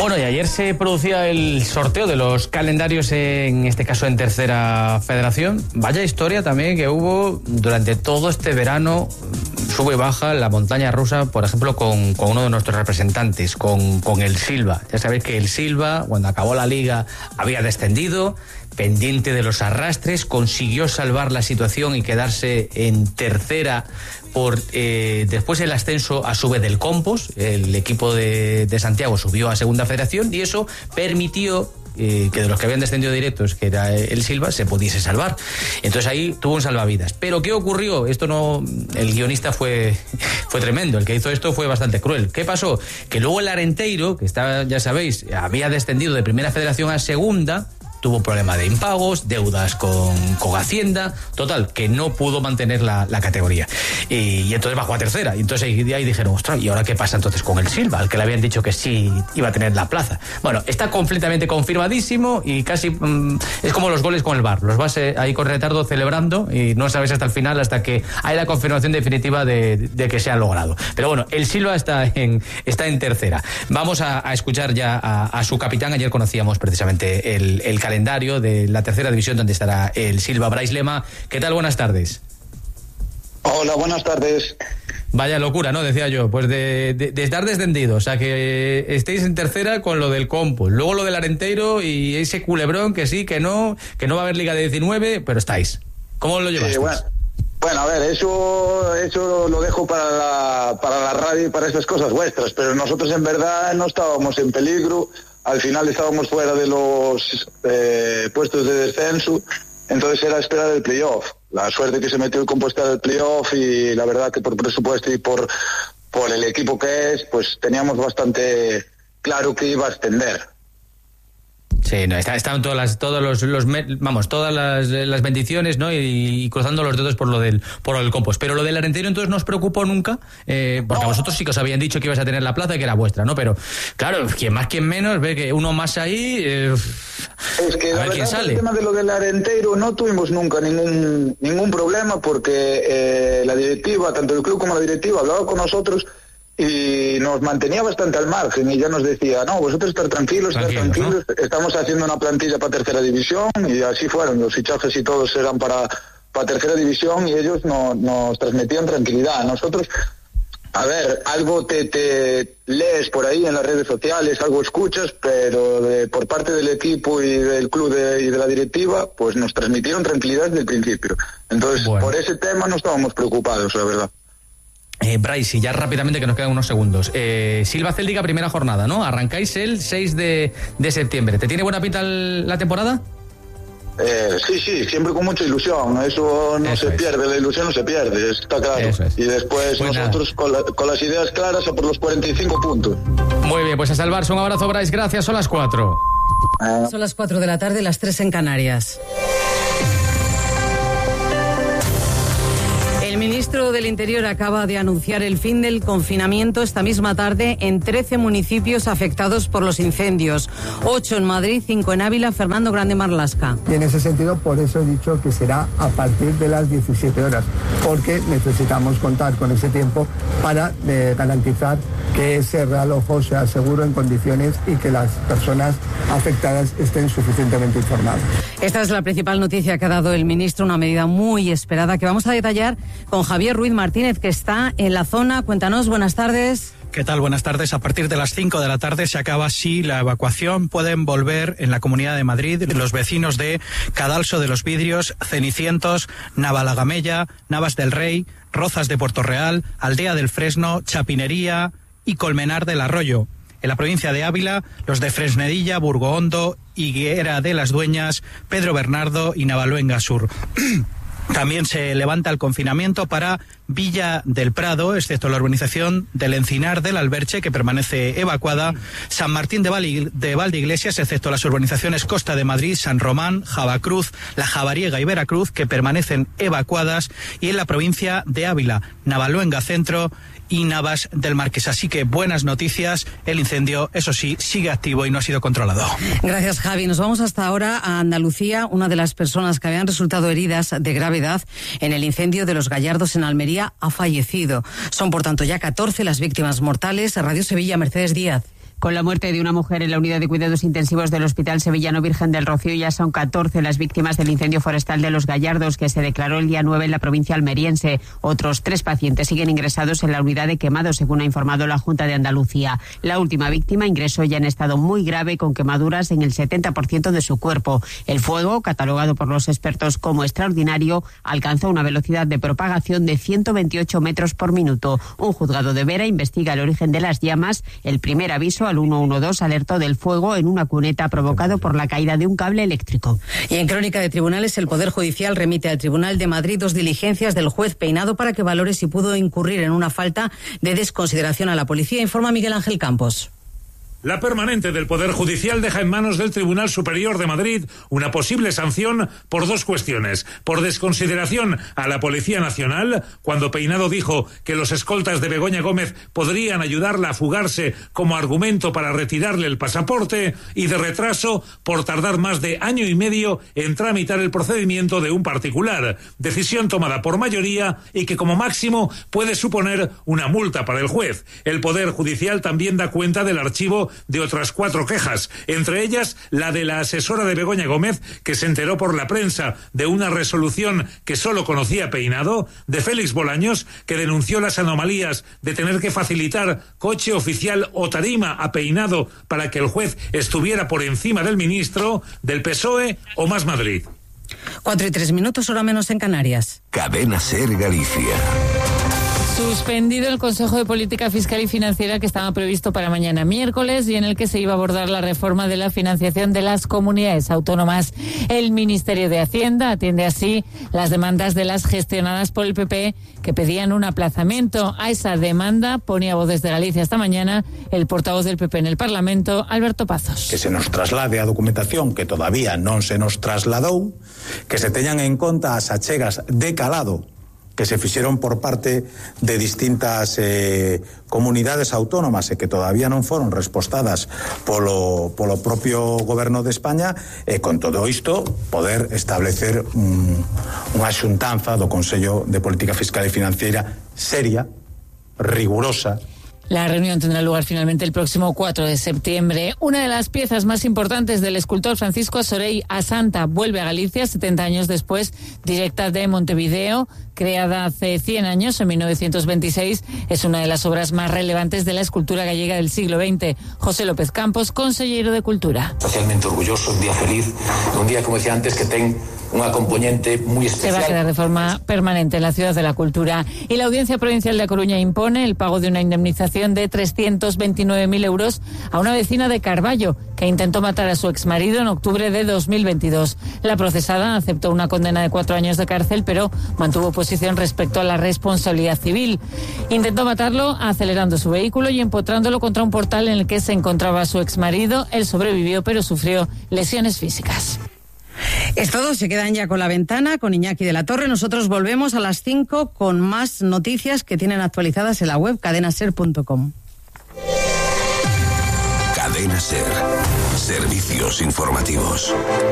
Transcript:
Bueno, y ayer se producía el sorteo de los calendarios, en este caso en Tercera Federación. Vaya historia también que hubo durante todo este verano, sube y baja la montaña rusa, por ejemplo, con uno de nuestros representantes, con el Silva. Ya sabéis que el Silva, cuando acabó la liga, había descendido, pendiente de los arrastres, consiguió salvar la situación y quedarse en tercera por después el ascenso a Sube del Compos. El equipo de Santiago subió a Segunda Federación y eso permitió que de los que habían descendido directos, que era el Silva, se pudiese salvar. Entonces ahí tuvo un salvavidas. Pero ¿qué ocurrió? Esto no... El guionista fue tremendo. El que hizo esto fue bastante cruel. ¿Qué pasó? Que luego el Arenteiro, que estaba, ya sabéis, había descendido de Primera Federación a Segunda, tuvo problema de impagos, deudas con Hacienda, total, que no pudo mantener la categoría. Y entonces bajó a tercera. Y entonces ahí dijeron, ostras, ¿y ahora qué pasa entonces con el Silva? Al que le habían dicho que sí iba a tener la plaza. Bueno, está completamente confirmadísimo y casi es como los goles con el VAR. Los vas ahí con retardo celebrando y no sabes hasta el final, hasta que hay la confirmación definitiva de que se ha logrado. Pero bueno, el Silva está en tercera. Vamos a escuchar ya a su capitán. Ayer conocíamos precisamente el calendario de la Tercera División, donde estará el Silva. Brais Lema, ¿qué tal? Buenas tardes. Hola, buenas tardes. Vaya locura, ¿no? Decía yo, pues de estar descendidos, o sea, que estéis en tercera con lo del Compo, luego lo del Arenteiro y ese culebrón que sí, que no va a haber Liga de 19, pero estáis. ¿Cómo lo llevasteis? Bueno, a ver, eso lo dejo para la radio y para esas cosas vuestras, pero nosotros en verdad no estábamos en peligro. Al final estábamos fuera de los puestos de descenso, entonces era esperar el playoff. La suerte que se metió el Compostela del playoff, y la verdad que por presupuesto y por el equipo que es, pues teníamos bastante claro que iba a ascender. Sí, no, están todas las bendiciones, ¿no? Y cruzando los dedos por el Compos. Pero lo del Arenteiro entonces no os preocupó nunca, porque a vosotros sí que os habían dicho que ibais a tener la plaza y que era vuestra, ¿no? Pero claro, quien más, quien menos, ve que uno más ahí, es que a la ver quién verdad, sale. El tema de lo del Arenteiro no tuvimos nunca ningún problema, porque la directiva, tanto el club como la directiva, hablaba con nosotros y nos mantenía bastante al margen, y ya nos decía, no, vosotros estar tranquilos, ¿no? Estamos haciendo una plantilla para Tercera División, y así fueron, los fichajes y todos eran para Tercera División, y ellos nos transmitían tranquilidad. Nosotros, a ver, algo te lees por ahí en las redes sociales, algo escuchas, pero por parte del equipo y del club y de la directiva, pues nos transmitieron tranquilidad desde el principio. Entonces, bueno, por ese tema no estábamos preocupados, la verdad. Brais, y ya rápidamente que nos quedan unos segundos. Silva Céltica, primera jornada, ¿no? Arrancáis el 6 de septiembre. ¿Te tiene buena pinta la temporada? Sí, siempre con mucha ilusión. Eso se pierde, la ilusión no se pierde, está claro. Y después pues nosotros con las ideas claras a por los 45 puntos. Muy bien, pues a salvarse. Un abrazo, Brais, gracias. Son las 4. Son las 4 de la tarde, las 3 en Canarias. El ministro del Interior acaba de anunciar el fin del confinamiento esta misma tarde en 13 municipios afectados por los incendios. 8 en Madrid, 5 en Ávila. Fernando Grande Marlasca. Y en ese sentido, por eso he dicho que será a partir de las 17 horas, porque necesitamos contar con ese tiempo para garantizar que ese realojo sea seguro, en condiciones, y que las personas afectadas estén suficientemente informadas. Esta es la principal noticia que ha dado el ministro, una medida muy esperada que vamos a detallar con Javier Ruiz Martínez, que está en la zona. Cuéntanos, buenas tardes. ¿Qué tal? Buenas tardes. A partir de las 5 de la tarde se acaba así la evacuación. Pueden volver en la Comunidad de Madrid los vecinos de Cadalso de los Vidrios, Cenicientos, Navalagamella, Navas del Rey, Rozas de Puerto Real, Aldea del Fresno, Chapinería y Colmenar del Arroyo. En la provincia de Ávila, los de Fresnedilla, Burgohondo, Higuera de las Dueñas, Pedro Bernardo y Navaluenga Sur. También se levanta el confinamiento para Villa del Prado, excepto la urbanización del Encinar del Alberche, que permanece evacuada, San Martín de Valdeiglesias, excepto las urbanizaciones Costa de Madrid, San Román, Javacruz, La Javariega y Veracruz, que permanecen evacuadas, y en la provincia de Ávila, Navaluenga Centro y Navas del Marqués. Así que buenas noticias, el incendio, eso sí, sigue activo y no ha sido controlado. Gracias, Javi. Nos vamos hasta ahora a Andalucía. Una de las personas que habían resultado heridas de gravedad en el incendio de Los Gallardos en Almería ha fallecido. Son, por tanto, ya 14 las víctimas mortales. Radio Sevilla, Mercedes Díaz. Con la muerte de una mujer en la unidad de cuidados intensivos del Hospital Sevillano Virgen del Rocío, ya son 14 las víctimas del incendio forestal de Los Gallardos, que se declaró el día 9 en la provincia almeriense. Otros 3 pacientes siguen ingresados en la unidad de quemados, según ha informado la Junta de Andalucía. La última víctima ingresó ya en estado muy grave, con quemaduras en el 70% de su cuerpo. El fuego, catalogado por los expertos como extraordinario, alcanzó una velocidad de propagación de 128 metros por minuto. Un juzgado de Vera investiga el origen de las llamas. El primer aviso al 112 alertó del fuego en una cuneta provocado por la caída de un cable eléctrico. Y en crónica de tribunales, el Poder Judicial remite al Tribunal de Madrid 2 diligencias del juez Peinado para que valore si pudo incurrir en una falta de desconsideración a la policía, informa Miguel Ángel Campos. La permanente del Poder Judicial deja en manos del Tribunal Superior de Madrid una posible sanción por 2 cuestiones. Por desconsideración a la Policía Nacional, cuando Peinado dijo que los escoltas de Begoña Gómez podrían ayudarla a fugarse como argumento para retirarle el pasaporte, y de retraso por tardar más de año y medio en tramitar el procedimiento de un particular. Decisión tomada por mayoría y que como máximo puede suponer una multa para el juez. El Poder Judicial también da cuenta del archivo de otras 4 quejas, entre ellas la de la asesora de Begoña Gómez, que se enteró por la prensa de una resolución que solo conocía Peinado, de Félix Bolaños, que denunció las anomalías de tener que facilitar coche oficial o tarima a Peinado para que el juez estuviera por encima del ministro, del PSOE o Más Madrid. 4:03, hora menos en Canarias. Cadena SER Galicia. Suspendido el Consejo de Política Fiscal y Financiera que estaba previsto para mañana miércoles y en el que se iba a abordar la reforma de la financiación de las comunidades autónomas. El Ministerio de Hacienda atiende así las demandas de las gestionadas por el PP, que pedían un aplazamiento. A esa demanda ponía Voz desde Galicia esta mañana el portavoz del PP en el Parlamento, Alberto Pazos. Que se nos traslade a documentación que todavía non se nos trasladou, que se teñan en conta as achegas de calado que se fixeron por parte de distintas comunidades autónomas e que todavía non foron respostadas polo propio Goberno de España, e con todo isto poder establecer unha xuntanza do Consello de Política Fiscal e Financiera seria, rigurosa. La reunión tendrá lugar finalmente el próximo 4 de septiembre. Una de las piezas más importantes del escultor Francisco Asorey a Santa vuelve a Galicia 70 años después, directa de Montevideo. Creada hace 100 años, en 1926, es una de las obras más relevantes de la escultura gallega del siglo XX. José López Campos, consellero de Cultura. Especialmente orgulloso, un día feliz, un día, como decía antes, que ten una componente muy especial. Se va a quedar de forma permanente en la Ciudad de la Cultura. Y la Audiencia Provincial de A Coruña impone el pago de una indemnización de 329.000 euros a una vecina de Carballo, que intentó matar a su exmarido en octubre de 2022. La procesada aceptó una condena de 4 años de cárcel, pero mantuvo posición respecto a la responsabilidad civil. Intentó matarlo acelerando su vehículo y empotrándolo contra un portal en el que se encontraba su exmarido. Él sobrevivió, pero sufrió lesiones físicas. Es todo, se quedan ya con La Ventana, con Iñaki de la Torre. Nosotros volvemos a las 5 con más noticias que tienen actualizadas en la web cadenaser.com. Cadena SER. Servicios informativos.